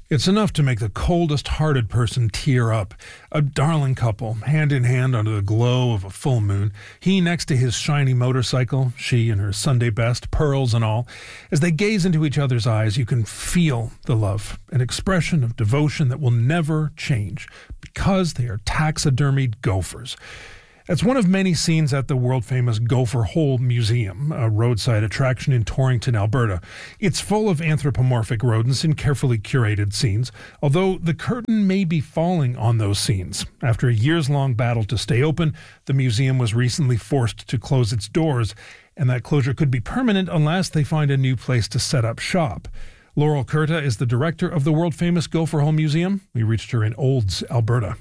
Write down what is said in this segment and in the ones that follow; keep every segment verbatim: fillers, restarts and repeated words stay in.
It's enough to make the coldest-hearted person tear up. A darling couple, hand in hand under the glow of a full moon, he next to his shiny motorcycle, she in her Sunday best, pearls and all. As they gaze into each other's eyes, you can feel the love, an expression of devotion that will never change, because they are taxidermied gophers. It's one of many scenes at the world-famous Gopher Hole Museum, a roadside attraction in Torrington, Alberta. It's full of anthropomorphic rodents in carefully curated scenes, although the curtain may be falling on those scenes. After a years-long battle to stay open, the museum was recently forced to close its doors, and that closure could be permanent unless they find a new place to set up shop. Laurel Curta is the director of the world-famous Gopher Hole Museum. We reached her in Olds, Alberta.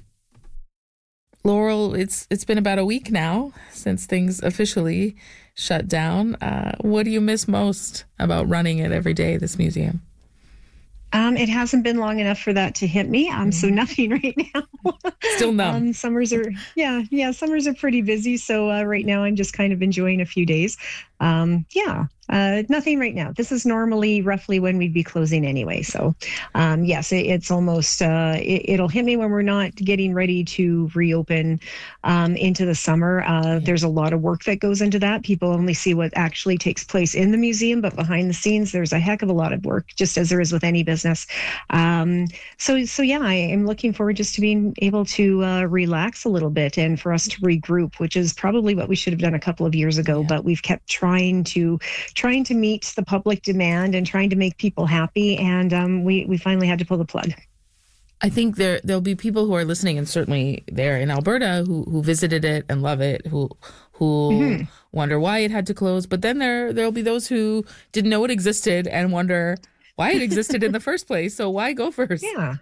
Laurel, it's it's been about a week now since things officially shut down. Uh, what do you miss most about running it every day, this museum? Um, it hasn't been long enough for that to hit me. Um, so nothing right now. Still numb. Um, summers are, yeah, yeah, summers are pretty busy. So uh, right now I'm just kind of enjoying a few days. Um, yeah, uh, nothing right now. This is normally roughly when we'd be closing anyway. So um, yes, it, it's almost, uh, it, it'll hit me when we're not getting ready to reopen um, into the summer. Uh, yeah. There's a lot of work that goes into that. People only see what actually takes place in the museum, but behind the scenes, there's a heck of a lot of work, just as there is with any business. Um, so, so yeah, I am looking forward just to being able to uh, relax a little bit and for us to regroup, which is probably what we should have done a couple of years ago, yeah. But we've kept trying trying to trying to meet the public demand and trying to make people happy. And um, we, we finally had to pull the plug. I think there, there'll be people who are listening, and certainly there in Alberta, who, who visited it and love it, who who mm-hmm. wonder why it had to close. But then there, there'll be those who didn't know it existed and wonder why it existed in the first place. So why go first? Yeah.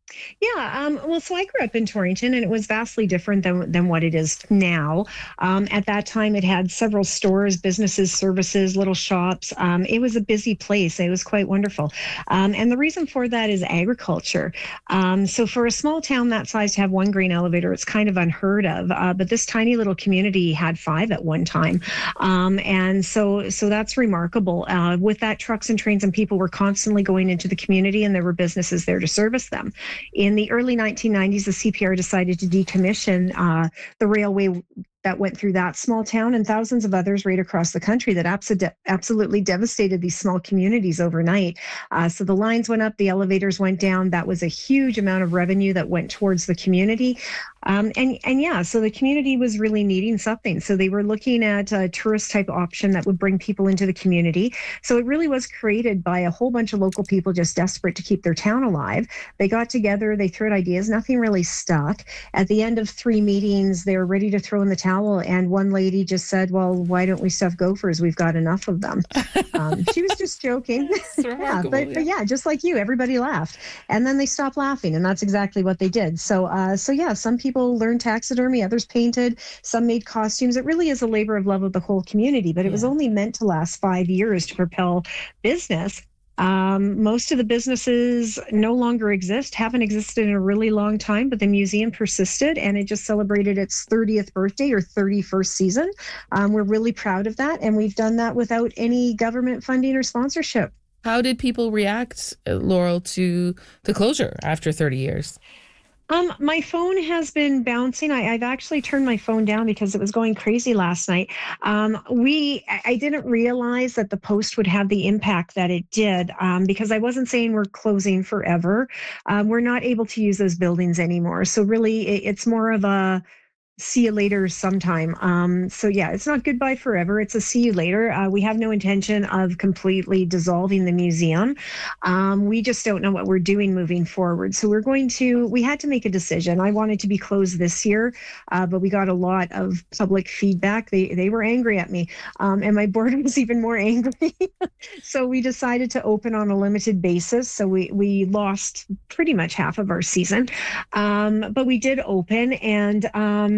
Yeah, um, well, so I grew up in Torrington, and it was vastly different than than what it is now. Um, at that time, it had several stores, businesses, services, little shops. Um, it was a busy place. It was quite wonderful. Um, and the reason for that is agriculture. Um, so for a small town that size to have one grain elevator, it's kind of unheard of. Uh, but this tiny little community had five at one time. Um, and so so that's remarkable. Uh, with that, trucks and trains and people were constantly going into the community, and there were businesses there to service them. In the early nineteen nineties, the C P R decided to decommission uh, the railway that went through that small town and thousands of others right across the country that abso- absolutely devastated these small communities overnight. Uh, so the lines went up, the elevators went down. That was a huge amount of revenue that went towards the community. Um, and, and yeah, so the community was really needing something. So they were looking at a tourist type option that would bring people into the community. So it really was created by a whole bunch of local people just desperate to keep their town alive. They got together, they threw out ideas, nothing really stuck. At the end of three meetings, they were ready to throw in the towel. And one lady just said, well, why don't we stuff gophers? We've got enough of them. Um, she was just joking. yeah, but, yeah. but yeah, just like you, everybody laughed. And then they stopped laughing. And that's exactly what they did. So, uh, so yeah, some people learned taxidermy, others painted, some made costumes. It really is a labor of love of the whole community, but it yeah. was only meant to last five years to propel business. Um, most of the businesses no longer exist, haven't existed in a really long time, but the museum persisted and it just celebrated its thirtieth birthday or thirty-first season. Um, we're really proud of that. And we've done that without any government funding or sponsorship. How did people react, Laurel, to the closure after thirty years? Um, my phone has been bouncing. I, I've actually turned my phone down because it was going crazy last night. Um, we, I didn't realize that the post would have the impact that it did um, because I wasn't saying we're closing forever. Um, we're not able to use those buildings anymore. So really, it, it's more of a see you later sometime. Um, so yeah, it's not goodbye forever. It's a see you later. Uh, we have no intention of completely dissolving the museum. Um, we just don't know what we're doing moving forward. So we're going to, we had to make a decision. I wanted to be closed this year, uh, but we got a lot of public feedback. They they were angry at me. Um, and my board was even more angry. So we decided to open on a limited basis. So we, we lost pretty much half of our season. Um, but we did open and um,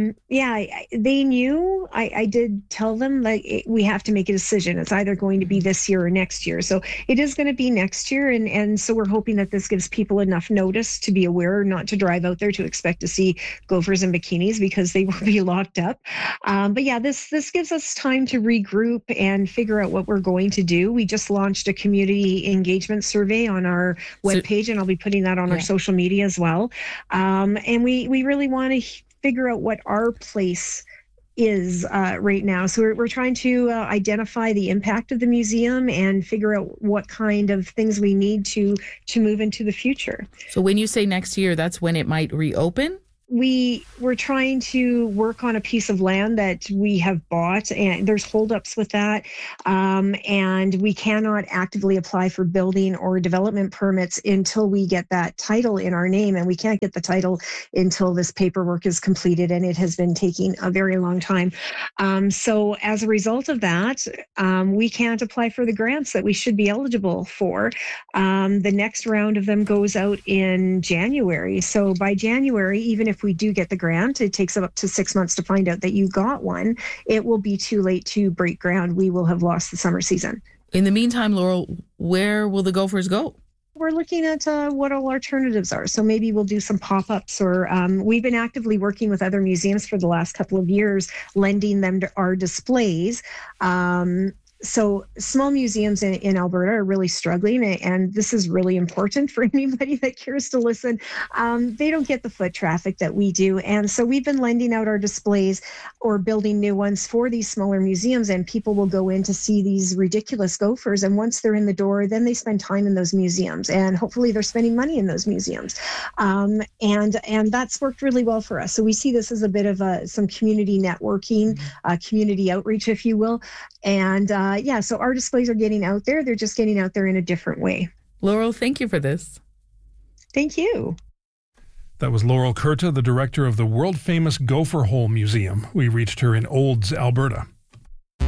Um, yeah, I, they knew. I, I did tell them that it, we have to make a decision. It's either going to be this year or next year. So it is going to be next year, and and so we're hoping that this gives people enough notice to be aware, not to drive out there to expect to see gophers in bikinis because they will be locked up. Um, but yeah, this this gives us time to regroup and figure out what we're going to do. We just launched a community engagement survey on our webpage, so, and I'll be putting that on yeah. our social media as well. Um, and we we really want to figure out what our place is uh, right now. So we're, we're trying to uh, identify the impact of the museum and figure out what kind of things we need to to move into the future. So when you say next year, that's when it might reopen? We we're trying to work on a piece of land that we have bought, and there's holdups with that, um, and we cannot actively apply for building or development permits until we get that title in our name, and we can't get the title until this paperwork is completed, and it has been taking a very long time. Um, so as a result of that, um, we can't apply for the grants that we should be eligible for. Um, the next round of them goes out in January. So by January, even if we do get the grant, it takes up to six months to find out that you got one. It will be too late to break ground. We will have lost the summer season. In the meantime, Laurel, where will the gophers go? We're looking at uh, what all alternatives are. So maybe we'll do some pop-ups, or um, we've been actively working with other museums for the last couple of years, lending them to our displays. Um, So small museums in, in Alberta are really struggling, and this is really important for anybody that cares to listen. Um, they don't get the foot traffic that we do. And so we've been lending out our displays or building new ones for these smaller museums, and people will go in to see these ridiculous gophers. And once they're in the door, then they spend time in those museums, and hopefully they're spending money in those museums. Um, and and that's worked really well for us. So we see this as a bit of a, some community networking, uh, community outreach, if you will. And uh, yeah, so our displays are getting out there. They're just getting out there in a different way. Laurel, thank you for this. Thank you. That was Laurel Curta, the director of the world-famous Gopher Hole Museum. We reached her in Olds, Alberta.